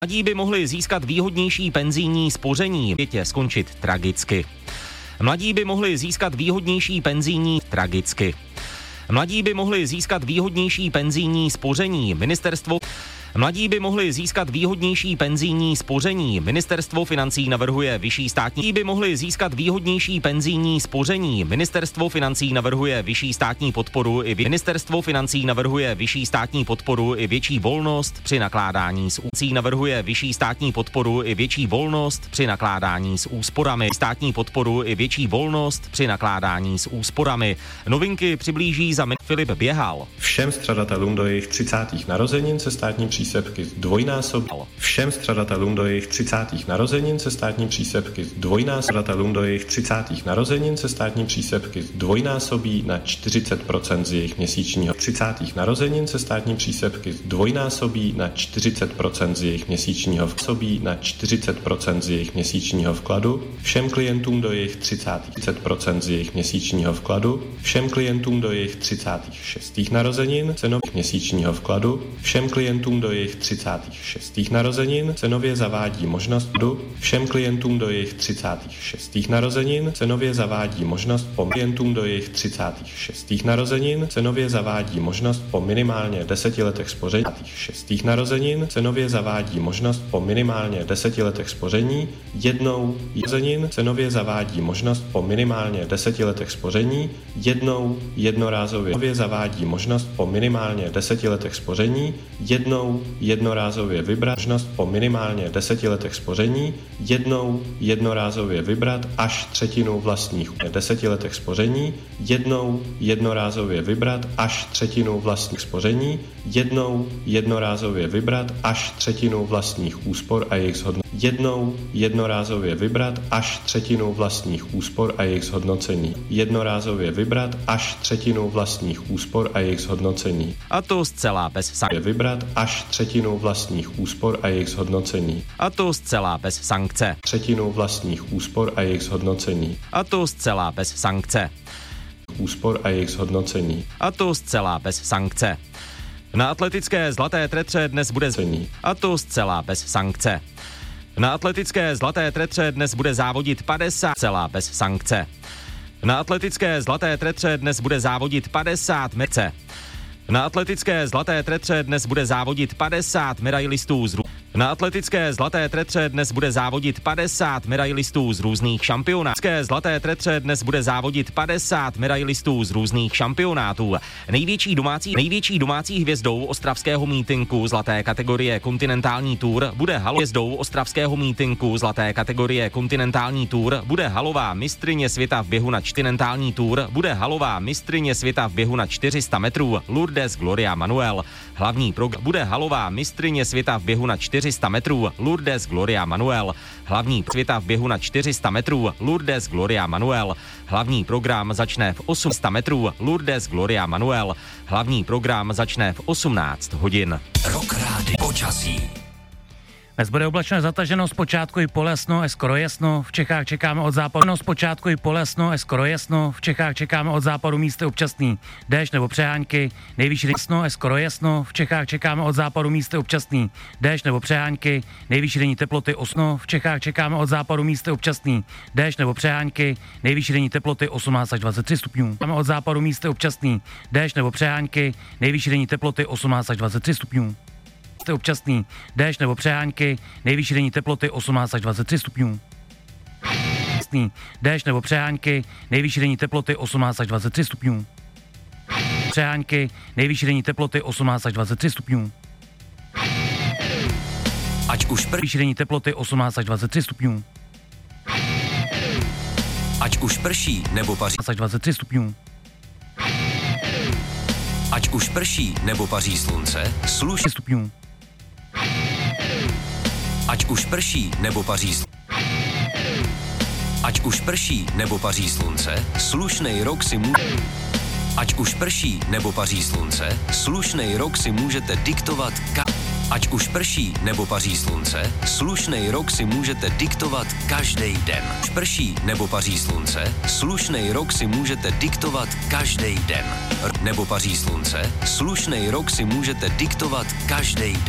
Mladí by mohli získat výhodnější penzijní spoření, větě skončit tragicky. Mladí by mohli získat výhodnější penzijní tragicky. Mladí by mohli získat výhodnější penzijní spoření. Mladí by mohli získat výhodnější penzijní spoření. Ministerstvo financí navrhuje vyšší státní by mohli získat výhodnější penzijní spoření. Ministerstvo financí navrhuje vyšší státní podporu i Ministerstvo financí navrhuje vyšší státní podporu i větší volnost při nakládání s úcí navrhuje vyšší státní podporu i větší volnost při nakládání s úsporami. Státní podporu i větší volnost při nakládání s úsporami. Novinky přiblíží za Filip Běhal. Všem střadatelům do jejich 30. narozenin se státní příspěvky zdvojnásobí. Všem střadatelům do jejich 30. narozenin se státní příspěvky zdvojnásobí. Do jejich 30. narozenin se státní příspěvky zdvojnásobí na 40% z jejich měsíčního 30. narozenin se státní příspěvky zdvojnásobí na 40% z jejich měsíčního na 40% z jejich měsíčního vkladu. Všem klientům do jejich 30% z jejich měsíčního vkladu. Všem klientům do jejich 36. narozenin cenových měsíčního vkladu. Všem klientům do jejich 36. narozenin cenově zavádí možnost všem klientům do jejich 36. narozenin cenově zavádí možnost klientům do jejich 36. narozenin cenově zavádí možnost po minimálně 10 letech spoření 6. narozenin cenově zavádí možnost po minimálně 10 letech spoření jednou narozenin cenově zavádí možnost po minimálně 10 letech spoření jednou jednorázově zavádí možnost po minimálně 10 letech spoření jednou jednorázově vybrat možnost po minimálně 10 letech spoření jednou jednorázově vybrat až třetinu vlastních 10 letech spoření jednou jednorázově vybrat až třetinu vlastních spoření jednou jednorázově vybrat až třetinu vlastních úspor a jejich zhodnocení jednou jednorázově vybrat až třetinu vlastních úspor a jejich zhodnocení jednorázově vybrat až třetinu vlastních úspor a jejich zhodnocení a to zcela bez sankce vybrat až třetinu vlastních úspor a jejich zhodnocení a to zcela bez sankce třetinu vlastních úspor a jejich zhodnocení a to zcela bez sankce úspor a jejich zhodnocení a to zcela bez sankce. Na atletické zlaté tretře dnes bude a to zcela bez sankce. Na atletické zlaté tretře dnes bude závodit 50 celá bez sankce. Na atletické zlaté tretře dnes bude závodit 50 merce. Na atletické zlaté tretře dnes bude závodit 50 medailistů z Na atletické zlaté tretře dnes bude závodit 50 medailistů z různých šampionátů. Na zlaté tretře dnes bude závodit 50 medailistů z různých šampionátů. Největší domácí hvězdou ostravského mítinku zlaté kategorie Kontinentální Tour bude hvězdou ostravského mítinku zlaté kategorie Kontinentální Tour bude halová mistryně světa v běhu na Kontinentální Tour bude halová mistryně světa v běhu na 400 metrů Lourdes Gloria Manuel. Hlavní program bude halová mistryně světa v běhu na 400 metrů Lourdes Gloria Manuel. Hlavní světa v běhu na 400 metrů Lourdes Gloria Manuel. Hlavní program začne v 800 metrů Lourdes Gloria Manuel. Hlavní program začne v 18 hodin. Rock Rádio počasí. Dnes bude oblačno zataženo, zpočátku i polesno, skoro jasno, v Čechách čekáme od západu. Zpočátku i polesno, skoro jasno, v Čechách čekáme od západu místy občasný déšť nebo přehánky, nejvyšší jasno, skoro jasno, v Čechách čekáme od západu místy občasný déšť nebo přehánky, nejvyšší denní teploty 8, v Čechách čekáme od západu místy občasný déšť nebo přehánky, nejvyšší denní teploty 18 až 23 stupňů. Máme od západu místy občasný déšť nebo přehánky, nejvyšší denní teploty 18 až 23 stupňů. Občasný déšť nebo přehánky, nejvyšší denní teploty 18 až 23 stupňů. Déšť nebo přehánky, nejvyšší denní teploty 18 až 23 stupňů. Přehánky, nejvyšší denní teploty 18 až 23 stupňů. Nejvyšší denní teploty 18 až 23 stupňů. Ať už prší nebo paří až 23 stupňů. Ať už prší nebo paří slunce, slušný stupňů. Ať už prší nebo paří Ať už prší nebo paří slunce, slušnej rok si Ať už prší nebo paří slunce, slušnej rok si můžete diktovat Ať už prší nebo paří slunce, slušnej rok si můžete diktovat každý den. Ať prší nebo paří slunce, slušnej rok si můžete diktovat každý den. Nebo paří slunce, slušnej rok si můžete diktovat každý den.